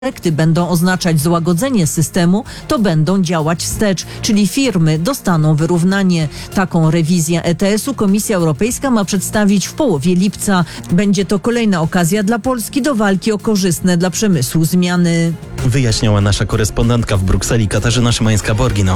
korekty będą oznaczać złagodzenie systemu, to będą działać wstecz, czyli firmy dostaną wyrównanie. Taką rewizję ETS-u Komisja Europejska ma przedstawić w połowie lipca. Będzie to kolejna okazja dla Polski do walki o korzystne dla przemysłu zmiany. Wyjaśniała nasza korespondentka w Brukseli Katarzyna Szymańska-Borgino.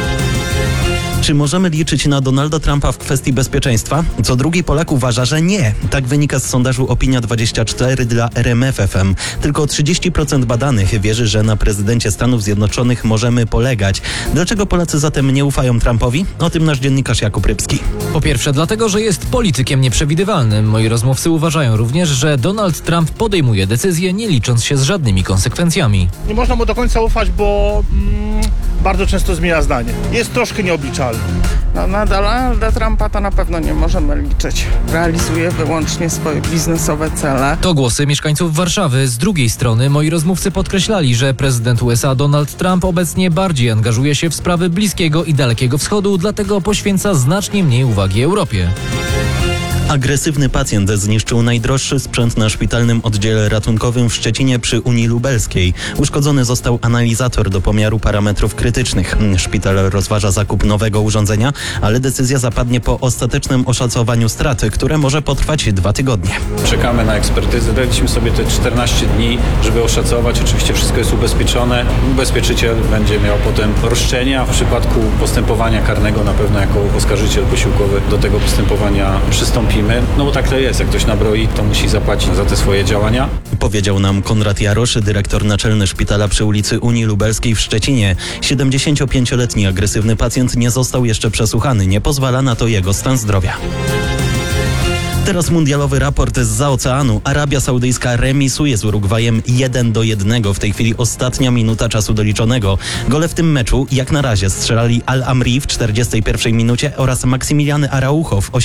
Czy możemy liczyć na Donalda Trumpa w kwestii bezpieczeństwa? Co drugi Polak uważa, że nie. Tak wynika z sondażu Opinia24 dla RMF FM. Tylko 30% badanych wierzy, że na prezydencie Stanów Zjednoczonych możemy polegać. Dlaczego Polacy zatem nie ufają Trumpowi? O tym nasz dziennikarz Jakub Rybski. Po pierwsze dlatego, że jest politykiem nieprzewidywalnym. Moi rozmówcy uważają również, że Donald Trump podejmuje decyzje, nie licząc się z żadnymi konsekwencjami. Nie można mu do końca ufać, bo bardzo często zmienia zdanie. Jest troszkę nieobliczalny. Na Donalda Trumpa to na pewno nie możemy liczyć. Realizuje wyłącznie swoje biznesowe cele. To głosy mieszkańców Warszawy. Z drugiej strony moi rozmówcy podkreślali, że prezydent USA Donald Trump obecnie bardziej angażuje się w sprawy Bliskiego i Dalekiego Wschodu, dlatego poświęca znacznie mniej uwagi Europie. Agresywny pacjent zniszczył najdroższy sprzęt na szpitalnym oddziale ratunkowym w Szczecinie przy Unii Lubelskiej. Uszkodzony został analizator do pomiaru parametrów krytycznych. Szpital rozważa zakup nowego urządzenia, ale decyzja zapadnie po ostatecznym oszacowaniu straty, które może potrwać 2 tygodnie. Czekamy na ekspertyzę. Daliśmy sobie te 14 dni, żeby oszacować. Oczywiście wszystko jest ubezpieczone. Ubezpieczyciel będzie miał potem roszczenia. W przypadku postępowania karnego na pewno jako oskarżyciel posiłkowy do tego postępowania przystąpimy. No bo tak to jest. Jak ktoś nabroi, to musi zapłacić za te swoje działania. Powiedział nam Konrad Jarosz, dyrektor naczelny szpitala przy ulicy Unii Lubelskiej w Szczecinie. 75-letni agresywny pacjent nie został jeszcze przesłuchany. Nie pozwala na to jego stan zdrowia. Teraz mundialowy raport zza oceanu. Arabia Saudyjska remisuje z Urugwajem 1-1. W tej chwili ostatnia minuta czasu doliczonego. Gole w tym meczu jak na razie strzelali Al-Amri w 41 minucie oraz Maksymiliany Araujo w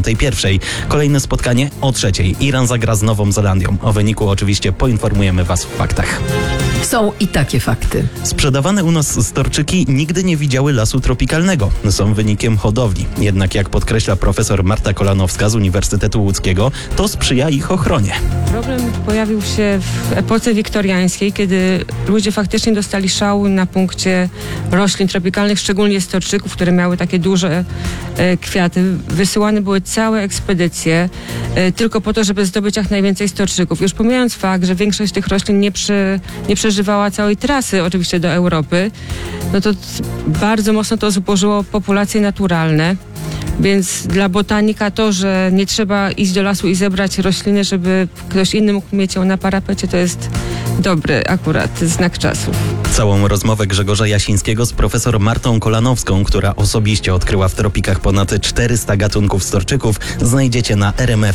81. Kolejne spotkanie o 3. Iran zagra z Nową Zelandią. O wyniku oczywiście poinformujemy Was w faktach. Są i takie fakty. Sprzedawane u nas storczyki nigdy nie widziały lasu tropikalnego. Są wynikiem hodowli. Jednak jak podkreśla profesor Marta Kolanowska z Uniwersytetu Łódzkiego, to sprzyja ich ochronie. Problem pojawił się w epoce wiktoriańskiej, kiedy ludzie faktycznie dostali szału na punkcie roślin tropikalnych, szczególnie storczyków, które miały takie duże kwiaty. Wysyłane były całe ekspedycje tylko po to, żeby zdobyć jak najwięcej storczyków. Już pomijając fakt, że większość tych roślin nie przeżywała całej trasy oczywiście do Europy, no to bardzo mocno to zubożyło populacje naturalne. Więc dla botanika to, że nie trzeba iść do lasu i zebrać rośliny, żeby ktoś inny mógł mieć ją na parapecie, to jest dobry akurat znak czasów. Całą rozmowę Grzegorza Jasińskiego z profesor Martą Kolanowską, która osobiście odkryła w tropikach ponad 400 gatunków storczyków, znajdziecie na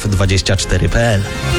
rmf24.pl.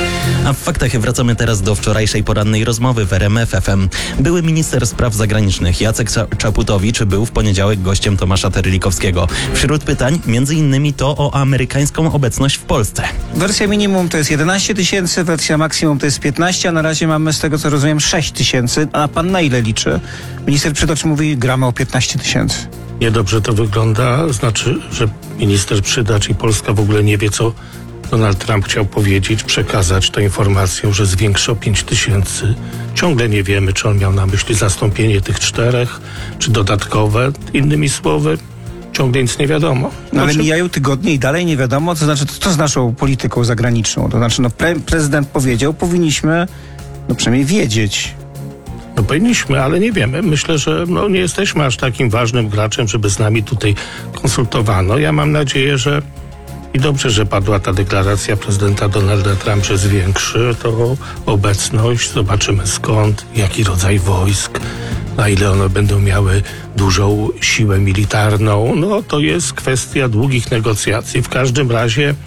A w faktach wracamy teraz do wczorajszej porannej rozmowy w RMF FM. Były minister spraw zagranicznych Jacek Czaputowicz był w poniedziałek gościem Tomasza Terlikowskiego. Wśród pytań m.in. to o amerykańską obecność w Polsce. Wersja minimum to jest 11 000, wersja maksimum to jest 15, a na razie mamy z tego co rozumiem 6 000. A pan na ile liczy? Minister Przydacz mówi, gramy o 15 000. Niedobrze to wygląda, znaczy, że minister Przydacz i Polska w ogóle nie wie, co Donald Trump chciał powiedzieć, przekazać tę informację, że zwiększy o 5 000. Ciągle nie wiemy, czy on miał na myśli zastąpienie tych 4, czy dodatkowe. Innymi słowy, ciągle nic nie wiadomo. No ale mijają tygodnie i dalej nie wiadomo, to znaczy, co z naszą polityką zagraniczną? To znaczy, prezydent powiedział, powinniśmy przynajmniej wiedzieć. No powinniśmy, ale nie wiemy. Myślę, że nie jesteśmy aż takim ważnym graczem, żeby z nami tutaj konsultowano. Ja mam nadzieję, że i dobrze, że padła ta deklaracja prezydenta Donalda Trumpa, że zwiększy to obecność. Zobaczymy skąd, jaki rodzaj wojsk, na ile one będą miały dużą siłę militarną. No to jest kwestia długich negocjacji. W każdym razie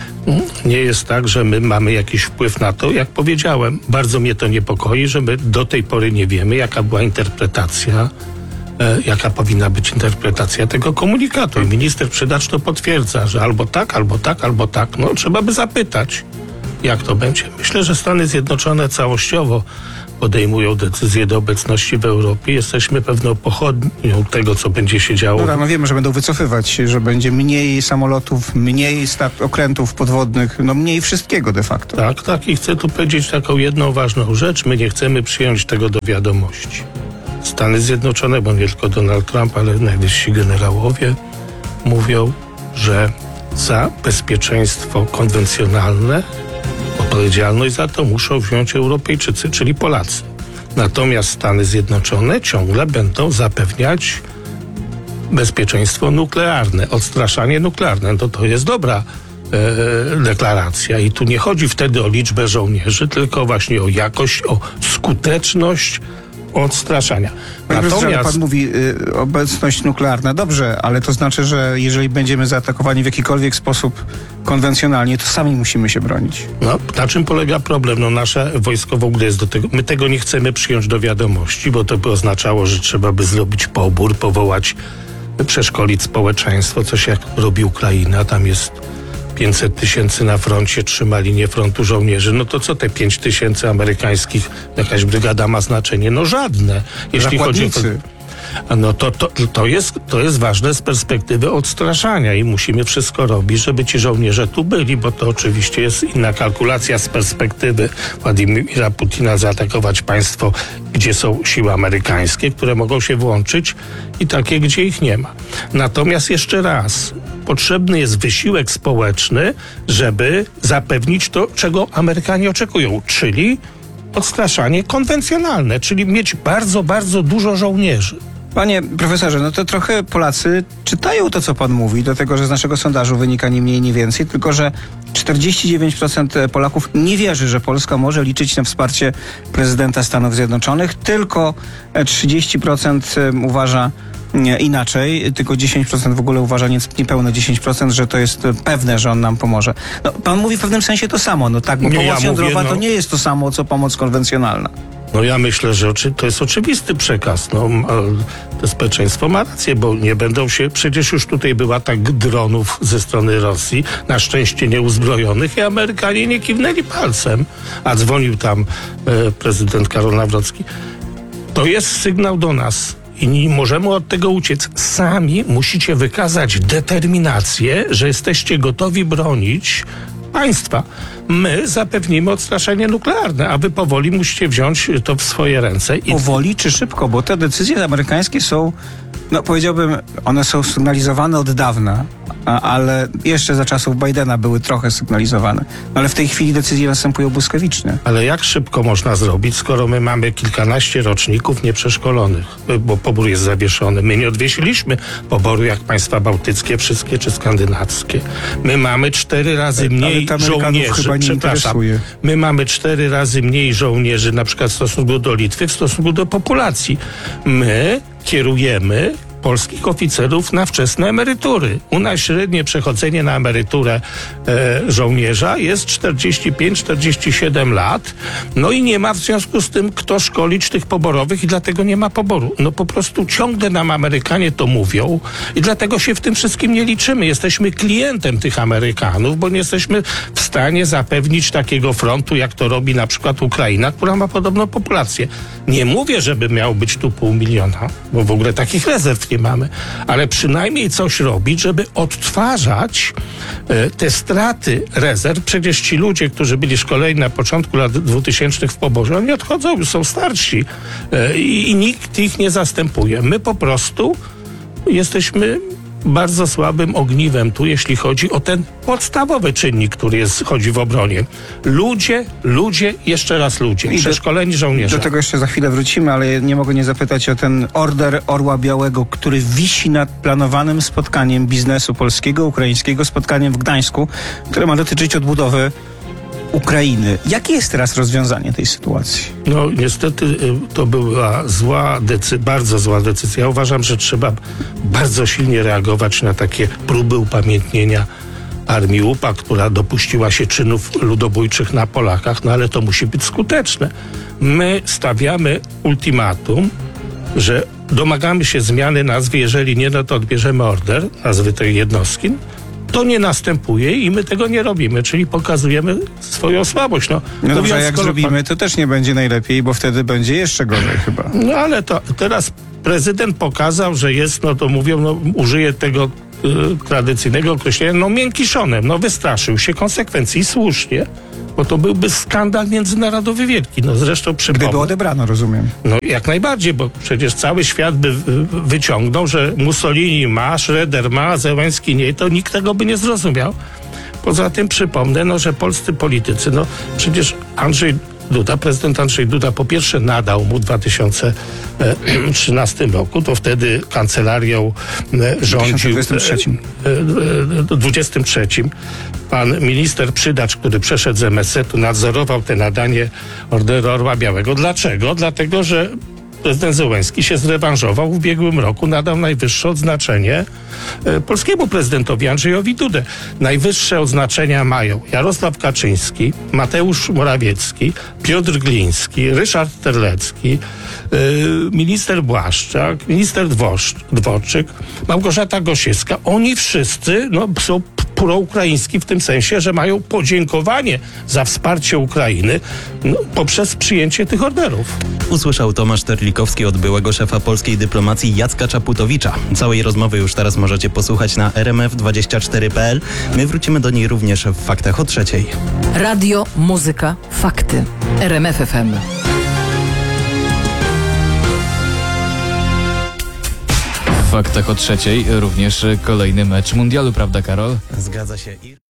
nie jest tak, że my mamy jakiś wpływ na to. Jak powiedziałem, bardzo mnie to niepokoi, że my do tej pory nie wiemy, jaka była interpretacja, jaka powinna być interpretacja tego komunikatu. I minister Przydacz to potwierdza, że albo tak, albo tak, albo tak. No trzeba by zapytać, jak to będzie. Myślę, że Stany Zjednoczone całościowo podejmują decyzje do obecności w Europie. Jesteśmy pewną pochodnią tego, co będzie się działo. No wiemy, że będą wycofywać, że będzie mniej samolotów, mniej okrętów podwodnych, mniej wszystkiego de facto. Tak. I chcę tu powiedzieć taką jedną ważną rzecz. My nie chcemy przyjąć tego do wiadomości. Stany Zjednoczone, bo nie tylko Donald Trump, ale najwyżsi generałowie mówią, że za bezpieczeństwo konwencjonalne odpowiedzialność za to muszą wziąć Europejczycy, czyli Polacy. Natomiast Stany Zjednoczone ciągle będą zapewniać bezpieczeństwo nuklearne, odstraszanie nuklearne. To jest dobra deklaracja i tu nie chodzi wtedy o liczbę żołnierzy, tylko właśnie o jakość, o skuteczność odstraszania. Natomiast pan mówi obecność nuklearna, dobrze, ale to znaczy, że jeżeli będziemy zaatakowani w jakikolwiek sposób konwencjonalnie, to sami musimy się bronić. Na czym polega problem? Nasze wojsko w ogóle jest do tego. My tego nie chcemy przyjąć do wiadomości, bo to by oznaczało, że trzeba by zrobić pobór, powołać, przeszkolić społeczeństwo, coś jak robi Ukraina. Tam jest 500 000 na froncie, trzyma linię frontu żołnierzy. To co te 5 000 amerykańskich, jakaś brygada ma znaczenie? Żadne. Jeśli chodzi o to jest ważne z perspektywy odstraszania i musimy wszystko robić, żeby ci żołnierze tu byli, bo to oczywiście jest inna kalkulacja z perspektywy Władimira Putina zaatakować państwo, gdzie są siły amerykańskie, które mogą się włączyć i takie, gdzie ich nie ma. Natomiast jeszcze raz, potrzebny jest wysiłek społeczny, żeby zapewnić to, czego Amerykanie oczekują, czyli odstraszanie konwencjonalne, czyli mieć bardzo, bardzo dużo żołnierzy. Panie profesorze, to trochę Polacy czytają to, co pan mówi, dlatego że z naszego sondażu wynika nie mniej, nie więcej, tylko że 49% Polaków nie wierzy, że Polska może liczyć na wsparcie prezydenta Stanów Zjednoczonych, tylko 30% uważa inaczej, tylko 10% w ogóle uważa, niespełna 10%, że to jest pewne, że on nam pomoże. Pan mówi w pewnym sensie to samo, bo pomoc jądrowa to nie jest to samo, co pomoc konwencjonalna. Ja myślę, że to jest oczywisty przekaz. To społeczeństwo ma rację, bo nie będą się... Przecież już tutaj był atak dronów ze strony Rosji, na szczęście nieuzbrojonych i Amerykanie nie kiwnęli palcem, a dzwonił tam prezydent Karol Nawrocki. To jest sygnał do nas i nie możemy od tego uciec. Sami musicie wykazać determinację, że jesteście gotowi bronić państwa. My zapewnimy odstraszenie nuklearne, a wy powoli musicie wziąć to w swoje ręce. Powoli czy szybko? Bo te decyzje amerykańskie są, powiedziałbym, one są sygnalizowane od dawna, ale jeszcze za czasów Bidena były trochę sygnalizowane. Ale w tej chwili decyzje następują błyskawicznie. Ale jak szybko można zrobić, skoro my mamy kilkanaście roczników nieprzeszkolonych, bo pobór jest zawieszony. My nie odwiesiliśmy poboru jak państwa bałtyckie, wszystkie czy skandynawskie. My mamy 4 razy mniej żołnierzy. My mamy 4 razy mniej żołnierzy, na przykład w stosunku do Litwy, w stosunku do populacji. My kierujemy polskich oficerów na wczesne emerytury. U nas średnie przechodzenie na emeryturę żołnierza jest 45-47 lat. I nie ma w związku z tym kto szkolić tych poborowych i dlatego nie ma poboru. Po prostu ciągle nam Amerykanie to mówią i dlatego się w tym wszystkim nie liczymy. Jesteśmy klientem tych Amerykanów, bo nie jesteśmy w stanie zapewnić takiego frontu, jak to robi na przykład Ukraina, która ma podobną populację. Nie mówię, żeby miał być tu 500 000, bo w ogóle takich rezerw nie mamy, ale przynajmniej coś robić, żeby odtwarzać te straty rezerw. Przecież ci ludzie, którzy byli szkoleni na początku lat 2000 w poborze, oni odchodzą, już są starsi i nikt ich nie zastępuje. My po prostu jesteśmy bardzo słabym ogniwem tu, jeśli chodzi o ten podstawowy czynnik, który chodzi w obronie. Ludzie, jeszcze raz ludzie. Przeszkoleni żołnierze. Do tego jeszcze za chwilę wrócimy, ale nie mogę nie zapytać o ten order Orła Białego, który wisi nad planowanym spotkaniem biznesu polskiego, ukraińskiego, spotkaniem w Gdańsku, które ma dotyczyć odbudowy Ukrainy. Jakie jest teraz rozwiązanie tej sytuacji? Niestety to była bardzo zła decyzja. Ja uważam, że trzeba bardzo silnie reagować na takie próby upamiętnienia armii UPA, która dopuściła się czynów ludobójczych na Polakach, ale to musi być skuteczne. My stawiamy ultimatum, że domagamy się zmiany nazwy, jeżeli nie, to odbierzemy order nazwy tej jednostki. To nie następuje i my tego nie robimy, czyli pokazujemy swoją słabość. No dobrze, a jak zrobimy, to też nie będzie najlepiej, bo wtedy będzie jeszcze gorzej chyba. No ale to teraz prezydent pokazał, że jest, no to mówią, no użyję tego tradycyjnego określenia, no miękiszonem, no wystraszył się konsekwencji, słusznie, bo to byłby skandal międzynarodowy wielki. No zresztą przypomnę. Gdyby odebrano, rozumiem. No jak najbardziej, bo przecież cały świat by wyciągnął, że Mussolini ma, Schroeder ma, Zełenski nie, to nikt tego by nie zrozumiał. Poza tym przypomnę, no, że polscy politycy, no przecież prezydent Andrzej Duda po pierwsze nadał mu w 2013 roku, to wtedy kancelarią rządził w 23. Pan minister Przydacz, który przeszedł z MSZ-u, nadzorował te nadanie Orderu Orła Białego. Dlaczego? Dlatego, że prezydent Zełenski się zrewanżował w ubiegłym roku, nadał najwyższe odznaczenie polskiemu prezydentowi Andrzejowi Dudę. Najwyższe odznaczenia mają Jarosław Kaczyński, Mateusz Morawiecki, Piotr Gliński, Ryszard Terlecki, minister Błaszczak, minister Dworczyk, Małgorzata Gosiewska. Oni wszyscy są proukraiński w tym sensie, że mają podziękowanie za wsparcie Ukrainy poprzez przyjęcie tych orderów. Usłyszał Tomasz Terlikowski od byłego szefa polskiej dyplomacji Jacka Czaputowicza. Całej rozmowy już teraz możecie posłuchać na rmf24.pl. My wrócimy do niej również w Faktach o 3:00. Radio, muzyka, fakty. RMF FM. W Faktach o 3:00 również kolejny mecz mundialu, prawda Karol? Zgadza się.